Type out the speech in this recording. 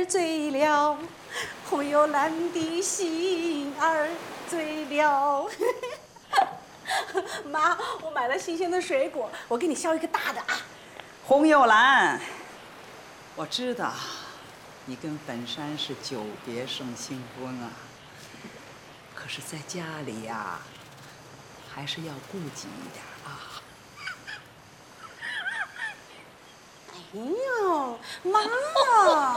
醉了，红又兰的心儿醉了。妈，我买了新鲜的水果，我给你削一个大的啊。 红又兰，我知道，你跟本山是久别胜新婚啊。可是，在家里呀，还是要顾及一点啊。 哎呦，妈！